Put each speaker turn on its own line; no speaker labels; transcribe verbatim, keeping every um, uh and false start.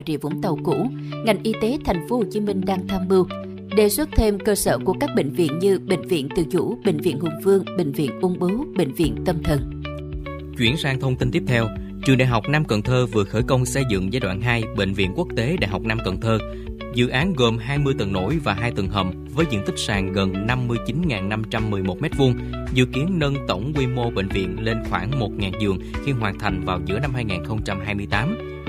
Rịa Vũng Tàu cũ, ngành y tế thành phố Hồ Chí Minh đang tham mưu đề xuất thêm cơ sở của các bệnh viện như Bệnh viện Từ Dũ, Bệnh viện Hùng Vương, Bệnh viện Ung bướu, Bệnh viện Tâm thần.
Chuyển sang thông tin tiếp theo, Trường Đại học Nam Cần Thơ vừa khởi công xây dựng giai đoạn hai Bệnh viện Quốc tế Đại học Nam Cần Thơ. Dự án gồm hai mươi tầng nổi và hai tầng hầm với diện tích sàn gần năm mươi chín nghìn năm trăm mười một mét vuông, dự kiến nâng tổng quy mô bệnh viện lên khoảng một nghìn giường khi hoàn thành vào giữa năm hai nghìn không trăm hai mươi tám.